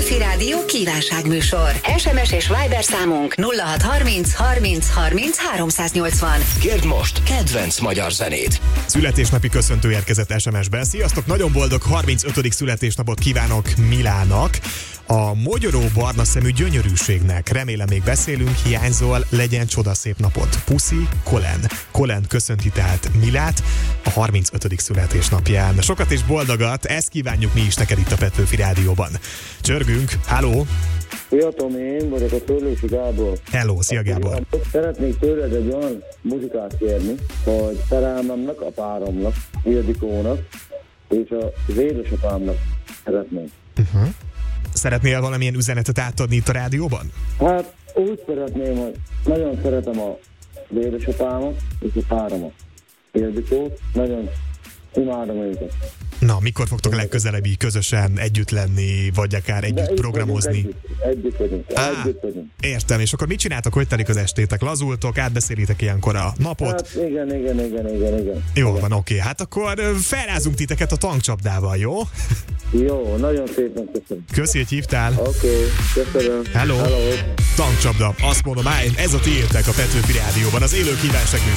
Petőfi Rádió kívánságműsor. SMS és Viber számunk 0630 30 30 380. Kérd most kedvenc magyar zenét. Születésnapi köszöntő érkezett SMS-ben. Sziasztok, nagyon boldog 35. születésnapot kívánok Milának, a mogyoró barna szemű gyönyörűségnek. Remélem még beszélünk, hiányzol, legyen csodaszép napot. Puszi, Kolen. Kolen köszönti tehát Milát a 35. születésnapján. Sokat és boldogat, ezt kívánjuk mi is neked itt a Petőfi Rádióban. Csörgünk, háló! Szia Tomi, én vagyok a Törlősi Gábor. Hello, szia Gábor! Szeretnék tőled egy olyan muzikát kérni, hogy szerelmemnek, a páromnak, Ildikónak és az édesapámnak szeretnék. Szeretnél valamilyen üzenetet átadni itt a rádióban? Hát úgy szeretném, hogy nagyon szeretem az édesapámat és a páromat. Ildikót, nagyon imádom őket. Na, mikor fogtok legközelebb így közösen együtt lenni, vagy akár együtt programozni? Együtt vagyunk. Értem, és akkor mit csináltok, hogy telik az estétek? Lazultok, átbeszélitek ilyenkor a napot? Hát igen. Jó van, oké. Hát akkor felrázunk titeket a tankcsapdával, jó? Jó, nagyon szépen köszönöm. Köszi, hogy hívtál. Oké, köszönöm. Hello. Tankcsapda, azt mondom, ez a tiétek a Petőfi Rádióban, az élő kívánság műsor.